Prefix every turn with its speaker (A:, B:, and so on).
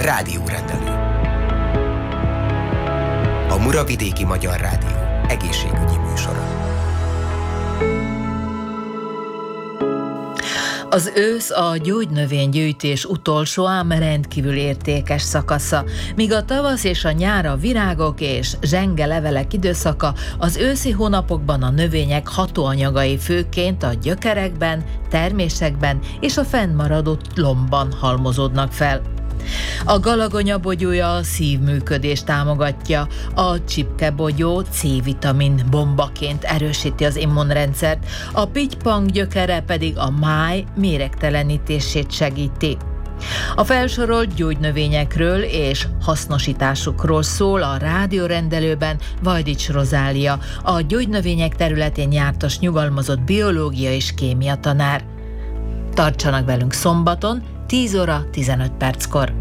A: Rádiórendelő. A Muravidéki Magyar Rádió egészségügyi műsora.
B: Az ősz a gyógynövénygyűjtés utolsó, ám rendkívül értékes szakasza. Míg a tavasz és a nyár a virágok és zsenge levelek időszaka, az őszi hónapokban a növények hatóanyagai főként a gyökerekben, termésekben és a fennmaradó lombban halmozódnak fel. A galagonya bogyója a szívműködést támogatja, a csipkebogyó C-vitamin bombaként erősíti az immunrendszert, a pitypang gyökere pedig a máj méregtelenítését segíti. A felsorolt gyógynövényekről és hasznosításukról szól a rádiórendelőben Vajdics Rozália, a gyógynövények területén jártas nyugalmazott biológia és kémia tanár. Tartsanak velünk szombaton, 10 óra 15 perckor.